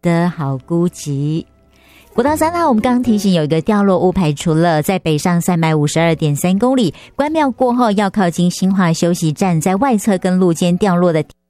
的，好孤寂。国道3号，我们刚刚提醒有一个掉落物排除了，在北上352.3公里，关庙过后要靠近新化休息站，在外侧跟路肩掉落的